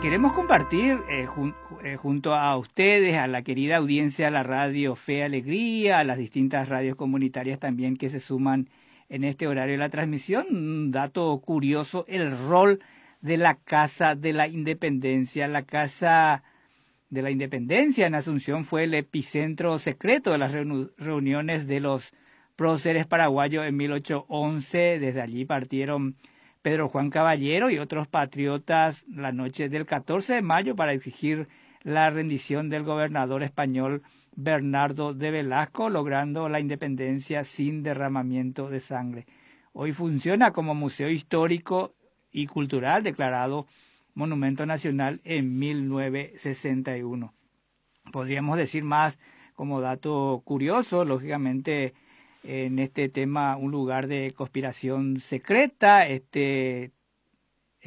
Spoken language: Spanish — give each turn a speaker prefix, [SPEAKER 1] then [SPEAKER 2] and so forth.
[SPEAKER 1] queremos compartir junto a ustedes, a la querida audiencia, a la radio Fe Alegría, a las distintas radios comunitarias también que se suman en este horario de la transmisión. Un dato curioso, el rol de la Casa de la Independencia. La Casa de la Independencia en Asunción fue el epicentro secreto de las reuniones de los próceres paraguayos en 1811. Desde allí partieron Pedro Juan Caballero y otros patriotas la noche del 14 de mayo para exigir la rendición del gobernador español Bernardo de Velasco, logrando la independencia sin derramamiento de sangre. Hoy funciona como museo histórico y cultural declarado Monumento Nacional en 1961. Podríamos decir más como dato curioso, lógicamente, en este tema un lugar de conspiración secreta. Este